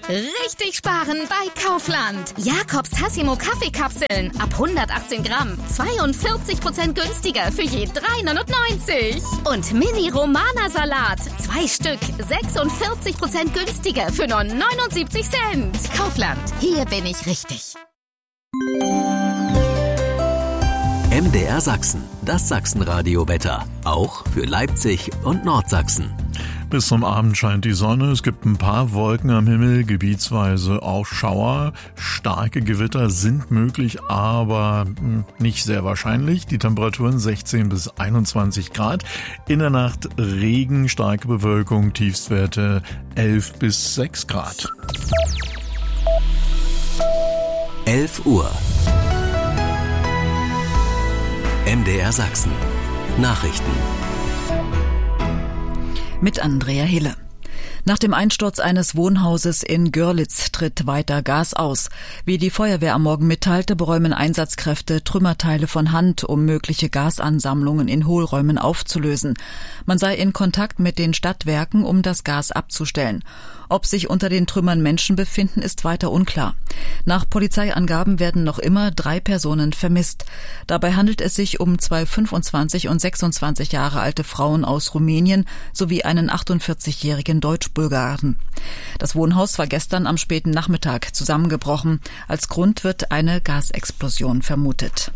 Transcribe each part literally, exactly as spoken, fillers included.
Richtig sparen bei Kaufland. Jakobs Tassimo Kaffeekapseln ab hundertachtzehn Gramm. zweiundvierzig Prozent günstiger für je drei neunundneunzig. Und Mini Romana Salat. Zwei Stück. sechsundvierzig Prozent günstiger für nur neunundsiebzig Cent. Kaufland. Hier bin ich richtig. M D R Sachsen. Das Sachsenradio-Wetter. Auch für Leipzig und Nordsachsen. Bis zum Abend scheint die Sonne, es gibt ein paar Wolken am Himmel, gebietsweise auch Schauer. Starke Gewitter sind möglich, aber nicht sehr wahrscheinlich. Die Temperaturen sechzehn bis einundzwanzig Grad. In der Nacht Regen, starke Bewölkung, Tiefstwerte elf bis sechs Grad. elf Uhr. M D R Sachsen. Nachrichten. Mit Andrea Hille. Nach dem Einsturz eines Wohnhauses in Görlitz tritt weiter Gas aus. Wie die Feuerwehr am Morgen mitteilte, beräumen Einsatzkräfte Trümmerteile von Hand, um mögliche Gasansammlungen in Hohlräumen aufzulösen. Man sei in Kontakt mit den Stadtwerken, um das Gas abzustellen. Ob sich unter den Trümmern Menschen befinden, ist weiter unklar. Nach Polizeiangaben werden noch immer drei Personen vermisst. Dabei handelt es sich um zwei fünfundzwanzig und sechsundzwanzig Jahre alte Frauen aus Rumänien sowie einen achtundvierzigjährigen Deutsch-Bulgaren. Das Wohnhaus war gestern am späten Nachmittag zusammengebrochen. Als Grund wird eine Gasexplosion vermutet.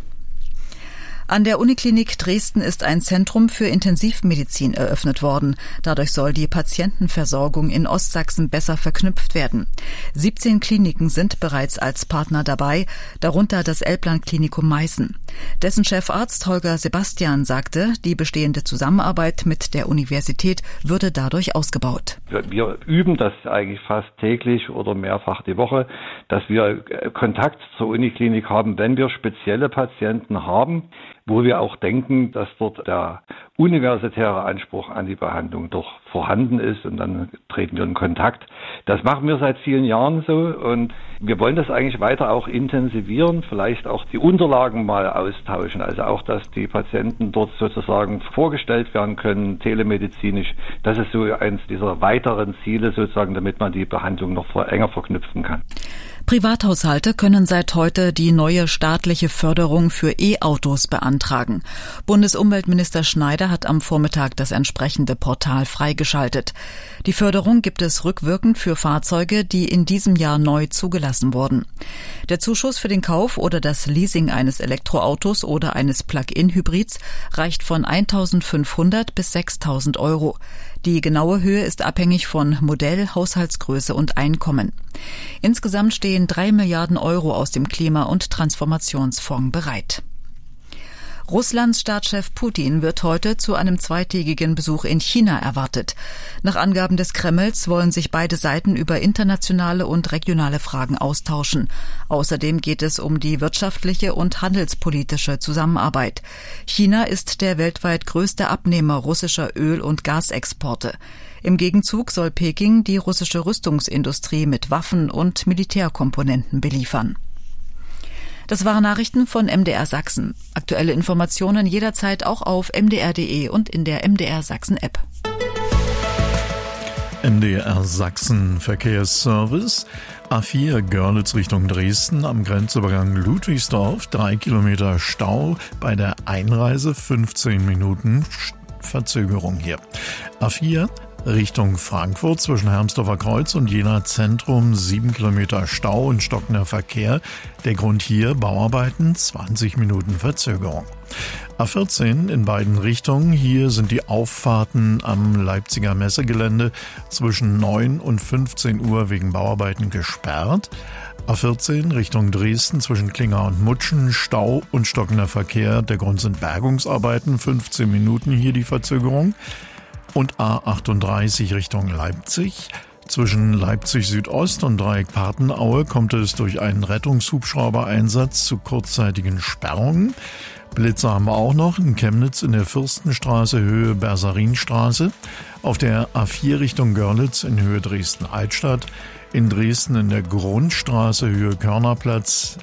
An der Uniklinik Dresden ist ein Zentrum für Intensivmedizin eröffnet worden. Dadurch soll die Patientenversorgung in Ostsachsen besser verknüpft werden. siebzehn Kliniken sind bereits als Partner dabei, darunter das Elbland-Klinikum Meißen. Dessen Chefarzt Holger Sebastian sagte, die bestehende Zusammenarbeit mit der Universität würde dadurch ausgebaut. Wir üben das eigentlich fast täglich oder mehrfach die Woche, dass wir Kontakt zur Uniklinik haben, wenn wir spezielle Patienten haben, wo wir auch denken, dass dort der universitäre Anspruch an die Behandlung doch vorhanden ist, und dann treten wir in Kontakt. Das machen wir seit vielen Jahren so, und wir wollen das eigentlich weiter auch intensivieren, vielleicht auch die Unterlagen mal austauschen, also auch, dass die Patienten dort sozusagen vorgestellt werden können, telemedizinisch. Das ist so eins dieser weiteren Ziele sozusagen, damit man die Behandlung noch enger verknüpfen kann. Privathaushalte können seit heute die neue staatliche Förderung für E-Autos beantragen. Bundesumweltminister Schneider hat am Vormittag das entsprechende Portal freigeschaltet. Die Förderung gibt es rückwirkend für Fahrzeuge, die in diesem Jahr neu zugelassen wurden. Der Zuschuss für den Kauf oder das Leasing eines Elektroautos oder eines Plug-in-Hybrids reicht von eintausendfünfhundert bis sechstausend Euro. Die genaue Höhe ist abhängig von Modell, Haushaltsgröße und Einkommen. Insgesamt stehen drei Milliarden Euro aus dem Klima- und Transformationsfonds bereit. Russlands Staatschef Putin wird heute zu einem zweitägigen Besuch in China erwartet. Nach Angaben des Kremls wollen sich beide Seiten über internationale und regionale Fragen austauschen. Außerdem geht es um die wirtschaftliche und handelspolitische Zusammenarbeit. China ist der weltweit größte Abnehmer russischer Öl- und Gasexporte. Im Gegenzug soll Peking die russische Rüstungsindustrie mit Waffen und Militärkomponenten beliefern. Das waren Nachrichten von M D R Sachsen. Aktuelle Informationen jederzeit auch auf m d r punkt d e und in der M D R Sachsen App. M D R Sachsen Verkehrsservice. A vier Görlitz Richtung Dresden am Grenzübergang Ludwigsdorf. Drei Kilometer Stau bei der Einreise, fünfzehn Minuten Verzögerung hier. A vier Richtung Frankfurt zwischen Hermsdorfer Kreuz und Jena Zentrum, sieben Kilometer Stau und stockender Verkehr. Der Grund hier Bauarbeiten, zwanzig Minuten Verzögerung. A vierzehn in beiden Richtungen. Hier sind die Auffahrten am Leipziger Messegelände zwischen neun und fünfzehn Uhr wegen Bauarbeiten gesperrt. A vierzehn Richtung Dresden zwischen Klinger und Mutschen, Stau und stockender Verkehr. Der Grund sind Bergungsarbeiten, fünfzehn Minuten hier die Verzögerung. Und A achtunddreißig Richtung Leipzig. Zwischen Leipzig Südost und Dreieck Partenaue kommt es durch einen Rettungshubschrauber-Einsatz zu kurzzeitigen Sperrungen. Blitzer haben wir auch noch in Chemnitz in der Fürstenstraße Höhe Bersarinstraße. Auf der A vier Richtung Görlitz in Höhe Dresden-Altstadt. In Dresden in der Grundstraße Höhe Körnerplatz.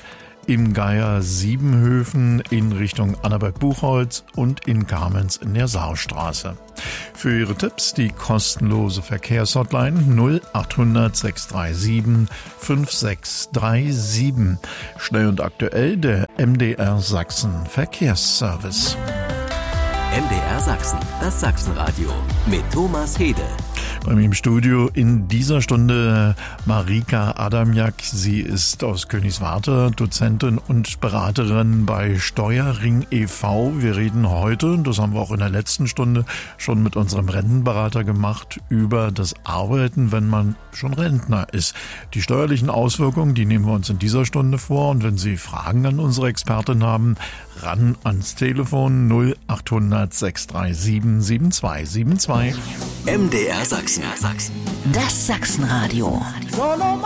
im Geier Siebenhöfen in Richtung Annaberg-Buchholz und in Kamenz in der Saustraße. Für Ihre Tipps die kostenlose Verkehrshotline null achthundert sechshundertsiebenunddreißig fünf sechs drei sieben. Schnell und aktuell der M D R Sachsen Verkehrsservice. M D R Sachsen, das Sachsenradio mit Thomas Hede. Bei mir im Studio in dieser Stunde Marika Adamjak. Sie ist aus Königswarter, Dozentin und Beraterin bei Steuerring e V. Wir reden heute, das haben wir auch in der letzten Stunde schon mit unserem Rentenberater gemacht, über das Arbeiten, wenn man schon Rentner ist. Die steuerlichen Auswirkungen, die nehmen wir uns in dieser Stunde vor. Und wenn Sie Fragen an unsere Expertin haben, ran ans Telefon null achthundert sechshundertsiebenunddreißig sieben zwei sieben zwei. M D R Sachsen. Das Sachsenradio.